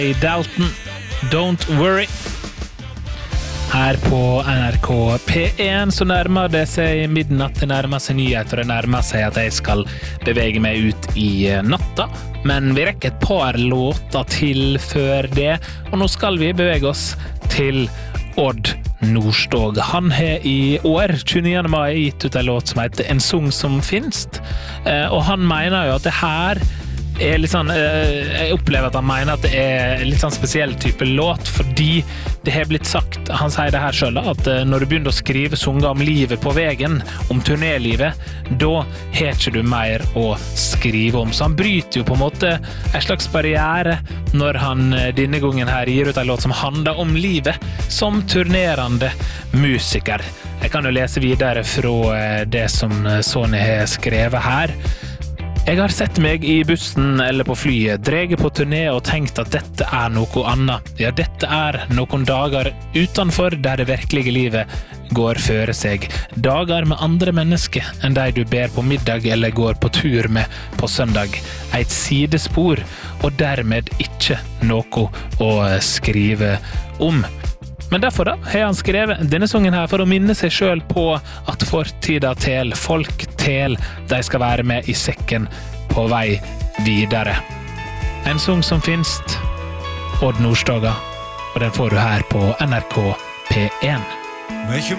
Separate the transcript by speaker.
Speaker 1: Dalton, Don't Worry. Her på NRK P1 så nærmer det seg midnatt, det nærmer seg nyheter, og det nærmer seg at jeg skal bevege meg ut i natta. Men vi rekker et par låter til før det, og nå skal vi bevege oss til Odd Nordstoga. Han har i år, 29. mai, gitt ut en låt som heter En sang som finst, og han mener jo at det her er litt sånn, jeg opplever at han mener at det er litt sånn spesiell type låt, fordi det har blitt sagt, han sier det her selv da, at når du begynner å skrive sanger om livet på veien, om turnélivet, da har ikke du mer å skrive om. Så han bryter jo på en måte en slags barriere når han denne gangen her gir ut en låt som handler om livet som turnerende musiker. Jeg kan jo lese videre fra det som Sony har skrevet her. Jeg har sett meg i bussen eller på flyet, dreget på turné og tenkt at dette er noe annet. Ja, dette er noen dager utenfor der det virkelige livet går føre seg. Dager med andre mennesker enn de du ber på middag eller går på tur med på søndag. Et sidespor, og dermed ikke noe å skrive om. Men derfor da har han skrevet denne sangen her for å minne seg selv på at fortida til, folk til, de skal være med i sekken på vei videre. En sang som finst, Odd Nordstoga, og den får du her på NRK P1.
Speaker 2: Mykje